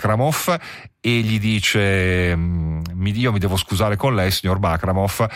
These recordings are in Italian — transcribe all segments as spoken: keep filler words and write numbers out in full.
Bakramov e gli dice: io mi devo scusare con lei, signor Bakramov,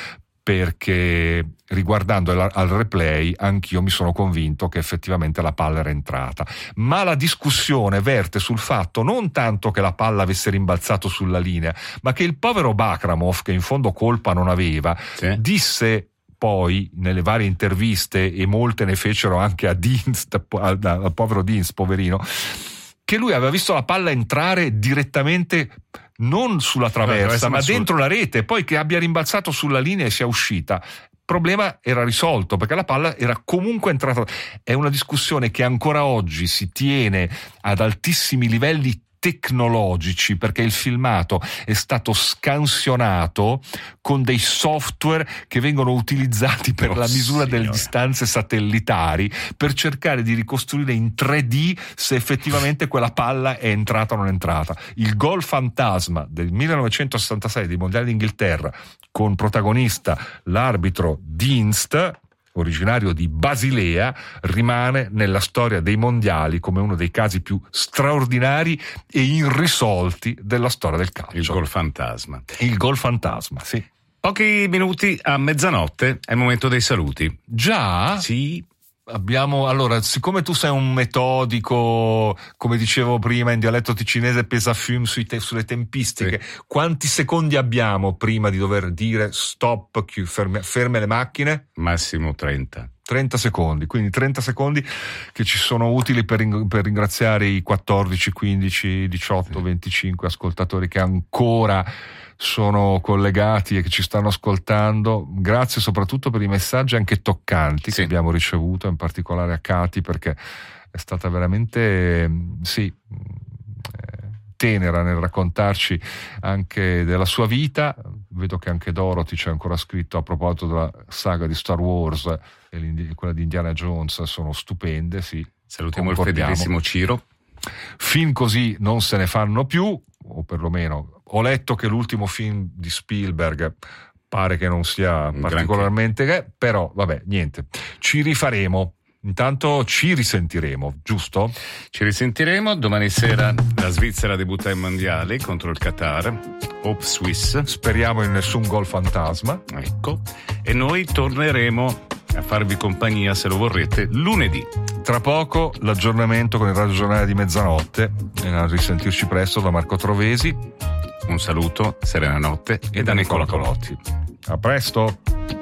perché riguardando al replay anch'io mi sono convinto che effettivamente la palla era entrata, ma la discussione verte sul fatto non tanto che la palla avesse rimbalzato sulla linea, ma che il povero Bakramov, che in fondo colpa non aveva, sì. disse poi nelle varie interviste, e molte ne fecero anche a Dienst, al, al povero Dienst, poverino, che lui aveva visto la palla entrare direttamente non sulla traversa, no, ma sul... dentro la rete, poi che abbia rimbalzato sulla linea e sia uscita. Il problema era risolto perché la palla era comunque entrata. È una discussione che ancora oggi si tiene ad altissimi livelli tecnologici, perché il filmato è stato scansionato con dei software che vengono utilizzati per oh, la misura signora. delle distanze satellitari, per cercare di ricostruire in tre D se effettivamente quella palla è entrata o non è entrata. Il gol fantasma del millenovecentosessantasei dei mondiali d'Inghilterra, con protagonista l'arbitro Dienst, originario di Basilea, rimane nella storia dei mondiali come uno dei casi più straordinari e irrisolti della storia del calcio. Il gol fantasma. Il gol fantasma, sì. Pochi minuti a mezzanotte, è il momento dei saluti. Già? Sì. Abbiamo, allora, siccome tu sei un metodico, come dicevo prima, in dialetto ticinese pesa film sui te, sulle tempistiche, sì. Quanti secondi abbiamo prima di dover dire stop, ferme, ferme le macchine? Massimo trenta. trenta secondi, quindi trenta secondi che ci sono utili per, ring- per ringraziare i quattordici, quindici, diciotto, sì. venticinque ascoltatori che ancora sono collegati e che ci stanno ascoltando. Grazie soprattutto per i messaggi anche toccanti, sì. che abbiamo ricevuto, in particolare a Cati, perché è stata veramente sì tenera nel raccontarci anche della sua vita. Vedo che anche Dorothy ci ha ancora scritto a proposito della saga di Star Wars e quella di Indiana Jones, sono stupende, sì. Salutiamo il fedelissimo Ciro. Film così non se ne fanno più, o perlomeno ho letto che l'ultimo film di Spielberg pare che non sia particolarmente che, però vabbè, niente, ci rifaremo. Intanto ci risentiremo, giusto? Ci risentiremo domani sera. La Svizzera debutta ai mondiali contro il Qatar. Hope Swiss. Speriamo in nessun gol fantasma. Ecco. E noi torneremo a farvi compagnia, se lo vorrete, lunedì. Tra poco l'aggiornamento con il Radio Giornale di mezzanotte. E a risentirci presto da Marco Trovesi. Un saluto, serena notte, e da Nicola Colotti. A presto.